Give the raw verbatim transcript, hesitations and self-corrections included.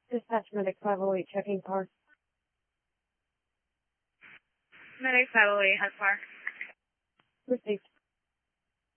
Dispatch Medic five oh eight checking car. Medic five oh eight has car. Received.